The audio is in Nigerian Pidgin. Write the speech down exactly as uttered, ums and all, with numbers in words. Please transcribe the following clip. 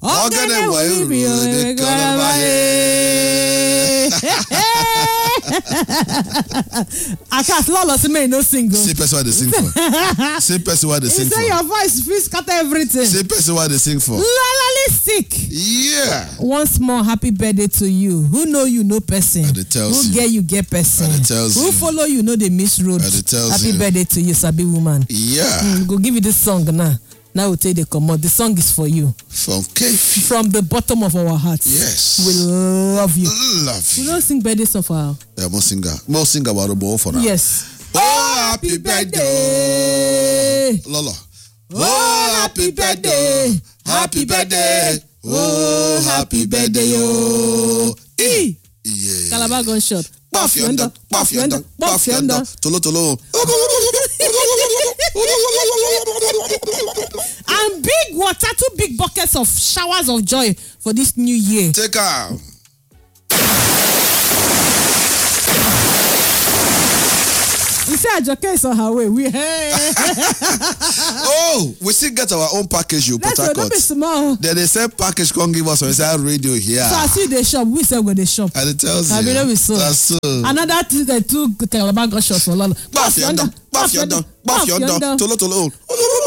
Ogene wa iru de I can't lolo see me no single. See person what they sing for. See person what they sing for. Say your voice feels scatter everything. See person what they sing for. Lalalistic. Yeah. Once more, happy birthday to you. Who know you know person. And it tells Who you. get you get person. And it tells Who you. follow you know they miss road. And it tells happy you. birthday to you, Sabi woman. Yeah. Mm, go give you this song now. Now we'll take the command. The song is for you. From Kefi. From the bottom of our hearts. Yes. We love you. Love you. We don't sing birthday song for her. Yeah, more singer. More singer about the ball for now. Yes. Oh, happy birthday. Lolo. Oh, happy birthday. Happy birthday. Oh, happy birthday. Oh. E. Yeah. Calabar gunshot. Buff yonder. Buff yonder. Buff yonder. Tolo tolo. And big water, two big buckets of showers of joy for this new year. Take her. You say Ajoke is on her way. We hey. Oh, we still get our own package, you Port Let's go, Harcourt. small. Then they send package, come give us inside radio here. So I see the shop. We say where they shop. And it tells I you. mean, we so. That's so. Another two, two Calabar gunshots for Lolo. Buff yonder. Buff yonder. Buff yonder. Tolo tolo.